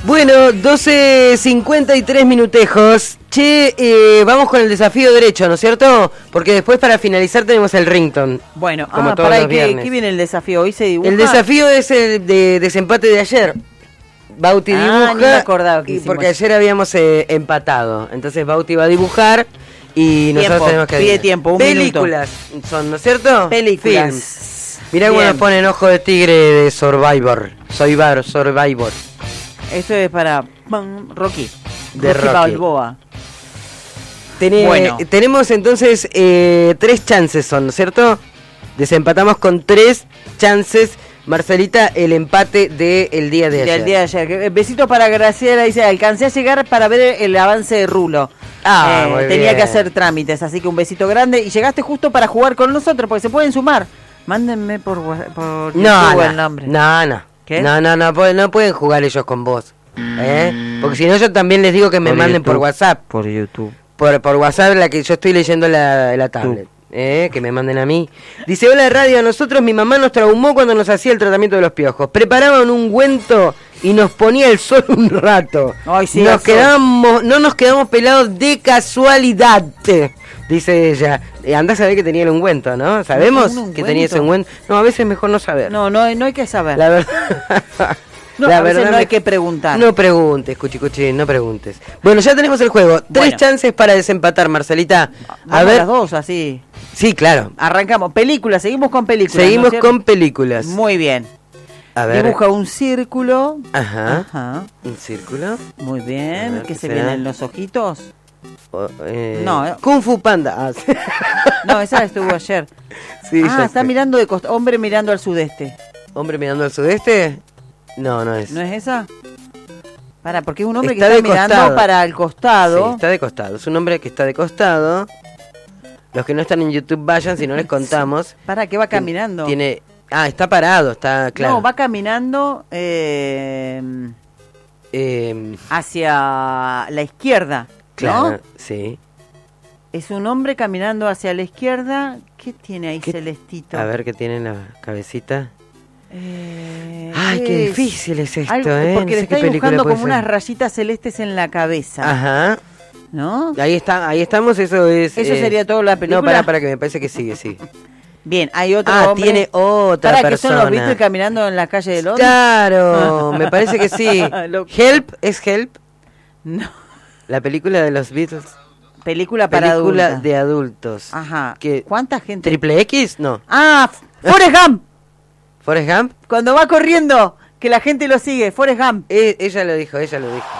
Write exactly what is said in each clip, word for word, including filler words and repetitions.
Bueno, doce cincuenta y tres minutejos. Che, eh, vamos con el desafío derecho, ¿no es cierto? Porque después para finalizar tenemos el ringtone. Bueno, como ah, todos para los ¿qué, viernes. ¿qué viene el desafío? ¿Hoy se dibuja? El desafío es el de desempate de ayer. Bauti Ah, dibuja, ni me acordaba que y hicimos. porque ayer habíamos eh, empatado. Entonces Bauti va a dibujar y nosotros Tiempo, tenemos que pide adivinar. tiempo, un Películas son, ¿no es cierto? Películas. Films. Mirá cómo Bien. nos ponen Ojo de Tigre de Survivor. Survivor, Survivor. Esto es para mm, Rocky. De Rocky. Balboa. Tené- Bueno. Tenemos entonces eh, tres chances son, ¿no es cierto? Desempatamos con tres chances. Marcelita, el empate del día de ayer. Del día de ayer. Que- Besito para Graciela, dice, alcancé a llegar para ver el avance de Rulo. Ah, Eh, muy tenía bien. que hacer trámites, así que un besito grande. Y llegaste justo para jugar con nosotros, porque se pueden sumar. Mándenme por, wa- por No, YouTube no, el nombre. no, no. ¿Qué? No, no, no, pu- no pueden jugar ellos con vos. ¿Eh? Porque si no, yo también les digo que me Por manden por YouTube. WhatsApp. Por YouTube. Por, por WhatsApp, la que yo estoy leyendo la, la tablet. ¿Eh? Que me manden a mí. Dice, hola radio, a nosotros mi mamá nos traumó cuando nos hacía el tratamiento de los piojos. Preparaban un ungüento y nos ponía el sol un rato. Ay, sí, nos el sol. quedamos, no nos quedamos pelados de casualidad. Dice ella. Eh, andás a ver que tenía el ungüento, ¿no? ¿Sabemos ¿Un que tenía ese ungüento? ungüento? No, a veces es mejor no saber. No, no, no hay que saber. La verdad. No, a veces no hay que preguntar. No preguntes, cuchi cuchi, no preguntes. Bueno, ya tenemos el juego. Tres Bueno. chances para desempatar, Marcelita. A Vamos ver. las dos, así. Sí, claro. Arrancamos. Películas, seguimos con películas. ¿no es Seguimos cierto? con películas. Muy bien. A ver. Dibuja un círculo. Ajá. Ajá. Un círculo. Muy A bien. ver, ¿Qué ¿qué se será? vienen los ojitos? O, eh, No, eh. Kung Fu Panda. Ah, sí. No, esa estuvo ayer. Sí, ah, ya está sé. mirando de costa. Hombre mirando al sudeste. ¿Hombre mirando al sudeste? No, no es. ¿No es esa? Para, porque es un hombre Está que de está mirando costado. para el costado. Sí, está de costado. Es un hombre que está de costado. Los que no están en YouTube vayan, si no les contamos. Para, que va caminando. Tiene. Ah, está parado, está claro. No, va caminando eh, Eh, hacia la izquierda. claro, ¿No? sí. Es un hombre caminando hacia la izquierda. ¿Qué tiene ahí ¿Qué- celestito? A ver qué tiene en la cabecita. Eh, Ay, qué es? difícil es esto, Algo- ¿eh? Porque No le sé qué está película dibujando puede como ser. unas rayitas celestes en la cabeza. Ajá. ¿No? Ahí está, ahí estamos, eso es. ¿Eso eh, sería toda la película? No, para, para que me parece que sigue, sí. Bien, hay otro Ah, hombre. tiene otra ¿Para que persona. son los Beatles caminando en la calle de Londres? Claro, me parece que sí. Lo- Help, ¿es Help? No. La película de los Beatles. Película para Película adultos. de adultos. Ajá. ¿Qué? ¿Cuánta gente? ¿Triple X? No. Ah, Forrest Gump. ¿Forrest Gump? Cuando va corriendo, que la gente lo sigue. Forrest Gump. Eh, ella lo dijo, ella lo dijo.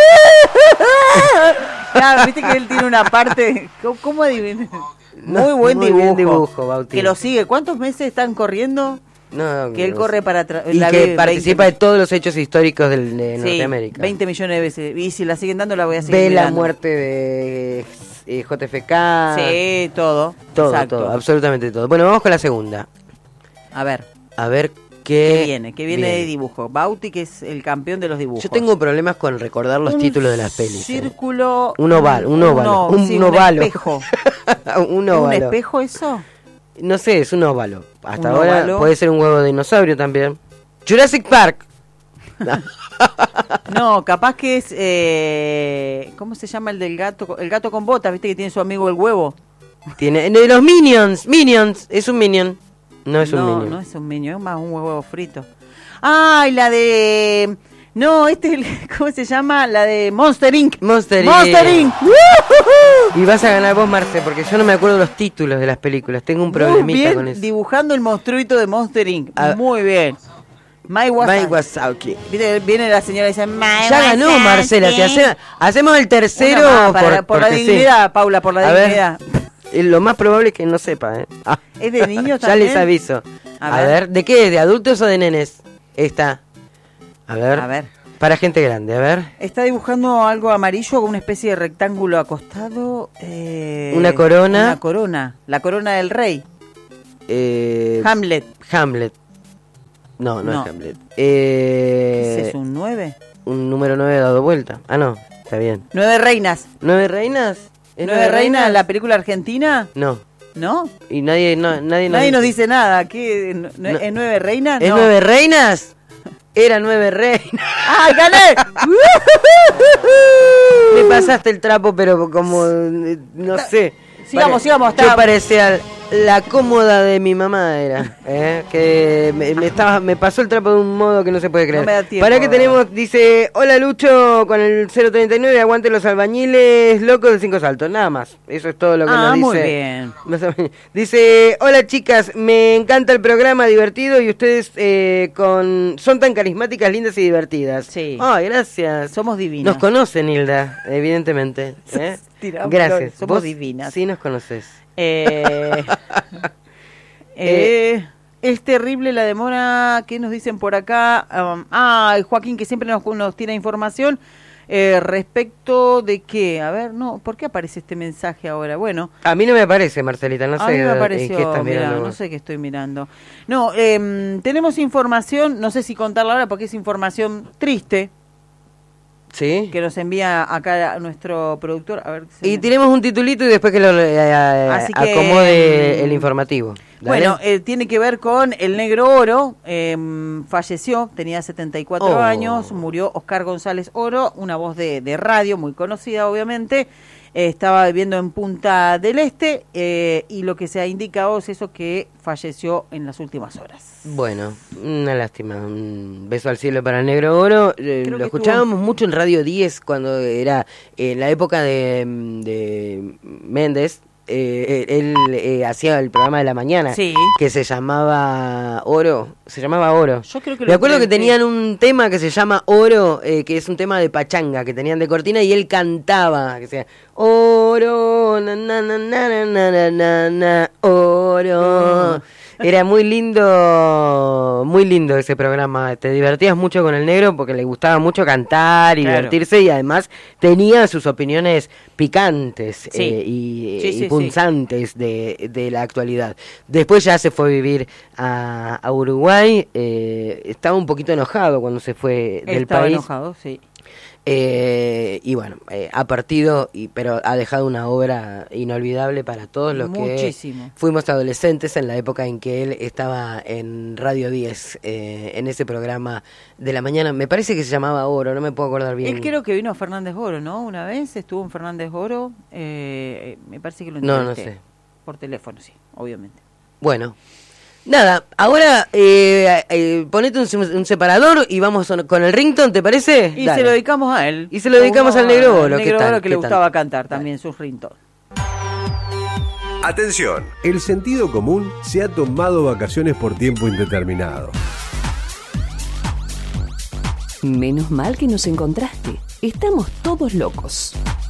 Claro, viste que él tiene una parte. ¿Cómo, cómo adiviné? No, Muy buen muy dibujo. bien dibujo, Bauti. Que lo sigue. ¿Cuántos meses están corriendo? No, Que él no corre sé. para atrás. Y La que ve participa de veinte todos los hechos históricos del, de Sí, Norteamérica. veinte millones de veces. Y si la siguen dando, la voy a seguir Ve la mirando. muerte de eh, J F K. Sí, todo. Todo, Exacto. todo, absolutamente todo. Bueno, vamos con la segunda. A ver, A ver qué, ¿qué viene? ¿Qué viene viene. de dibujo? Bauti, que es el campeón de los dibujos. Yo tengo problemas con recordar los Un títulos de las pelis. ¿eh? Círculo. Un oval, un óvalo, un- sí, un ovalo. espejo. un ¿Es un óvalo. espejo eso? No sé, es un óvalo. Hasta Un ahora óvalo. puede ser un huevo de dinosaurio también. Jurassic Park. No, capaz que es. Eh, ¿Cómo se llama el del gato? El gato con botas, ¿viste que tiene su amigo el huevo? Tiene de los Minions, Minions, es un Minion. No es un no, Minion. no es un niño, es más un huevo frito. ¡Ay, la de. No, este, es el- ¿cómo se llama? La de Monster incorporated. Monster, Monster Inc. incorporated. Y vas a ganar vos, Marce, porque yo no me acuerdo los títulos de las películas. Tengo un Muy problemita bien, con eso. dibujando el monstruito de Monster incorporated. Ah. Muy bien. Mike Wazowski. Mike Wazowski. Viste, viene la señora y dice, "Mike Ya ganó Wazowski". Marcela. Si hace- hacemos el tercero Una más, para- por, por la porque sí. dignidad, Paula, por la A ver. dignidad. Eh, Lo más probable es que no sepa, ¿eh? Ah. ¿Es de niños Ya también? les aviso. A A, ver. ver. ¿de qué es? ¿De adultos o de nenes? Esta. A ver. A ver. Para gente grande, a ver. Está dibujando algo amarillo con una especie de rectángulo acostado. eh, Una corona. Una corona. La corona del rey. Eh, Hamlet. Hamlet. No, no, No. es Hamlet. Eh, ¿Ese es un nueve? un número nueve dado vuelta. Ah, no, está bien. Nueve reinas. ¿Nueve reinas? ¿Es ¿Nueve reinas la película argentina? No. ¿No? Y nadie, no, nadie, Nadie nos dice. dice nada. ¿Qué? ¿No- No. ¿Es nueve reinas? ¿Es No. nueve reinas? Era nueve reina. ¡Ay, gané! Me pasaste el trapo, pero como, no sé. Sigamos, Pare- sigamos. Yo Está... parecía la cómoda de mi mamá, era. ¿eh? Que me, me, estaba, me pasó el trapo de un modo que no se puede creer. No me da tiempo. ¿Para qué tenemos? Dice, hola Lucho, con el cero treinta y nueve, aguante los albañiles locos de cinco saltos. Nada más. Eso es todo lo que Ah, nos muy dice. bien. Dice, hola chicas, me encanta el programa, divertido, y ustedes eh, con son tan carismáticas, lindas y divertidas. Sí. Ay, gracias. Somos divinas. Nos conocen, Hilda, evidentemente. ¿eh? Tiramos Gracias. flores, somos Vos divinas. Sí nos conoces. Eh, eh, es terrible la demora. ¿Qué nos dicen por acá? Um, ah, Joaquín, que siempre nos, nos tiene información. Eh, respecto de qué, a ver, no, ¿por qué aparece este mensaje ahora? Bueno, A mí no me aparece, Marcelita, no sé a mí me eh, apareció, qué estás mirá, mirando. no vos. sé qué estoy mirando. No, eh, tenemos información, no sé si contarla ahora porque es información triste ¿Sí? que nos envía acá nuestro productor. A ver, se Y me- tenemos un titulito y después que lo eh, eh, Así que, acomode mm, el informativo. Dale. Bueno, eh, tiene que ver con el Negro Oro, eh, falleció, tenía setenta y cuatro Oh. años, murió Oscar González Oro, una voz de, de radio muy conocida obviamente, eh, estaba viviendo en Punta del Este eh, y lo que se ha indicado es eso, que falleció en las últimas horas. Bueno, una lástima. Un beso al cielo para el Negro Oro. Eh, Creo lo que escuchábamos mucho en Radio diez cuando era en la época de, de Méndez. Eh, él eh, hacía el programa de la mañana Sí. que se llamaba Oro. Se llamaba Oro. Yo creo que Me lo acuerdo que entrevisté. tenían un tema que se llama Oro, eh, que es un tema de pachanga que tenían de cortina y él cantaba, que decía Oro, na na na na na na na na, Oro. Era muy lindo, muy lindo ese programa. Te divertías mucho con el Negro porque le gustaba mucho cantar y Claro. divertirse, y además tenía sus opiniones picantes Sí. eh, y, Sí, y sí, sí. punzantes de, de la actualidad. Después ya se fue a vivir a, a Uruguay. eh, estaba un poquito enojado cuando se fue del Estaba país. enojado, sí. Eh, y bueno, eh, ha partido, y, pero ha dejado una obra inolvidable para todos los Muchísimo. que fuimos adolescentes en la época en que él estaba en Radio diez, eh, en ese programa de la mañana. Me parece que se llamaba Oro, no me puedo acordar bien. Él creo que vino a Fernández Oro, ¿no? Una vez estuvo en Fernández Oro, eh, me parece que lo No, no entrevisté. sé. Por teléfono, sí, obviamente. Bueno, nada, ahora eh, eh, ponete un, un separador y vamos con el ringtone, ¿te parece? Y Dale. se lo dedicamos a él. Y se lo dedicamos Uno, al Negro Oro, al ¿qué Negro tal? Oro, que ¿Qué le tal? gustaba cantar también sus ringtones. Atención, el sentido común se ha tomado vacaciones por tiempo indeterminado. Menos mal que nos encontraste. Estamos todos locos.